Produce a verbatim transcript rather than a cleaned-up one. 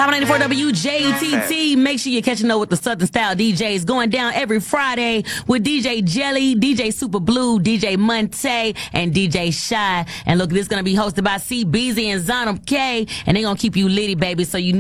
Power ninety-four W J T T. Make sure you're catching up with the Southern Style D Js going down every Friday with D J Jelly, D J Super Blue, D J Monte, and D J Shy. And look, this is going to be hosted by C Beezy and Zonum K. And they're going to keep you litty, baby, so you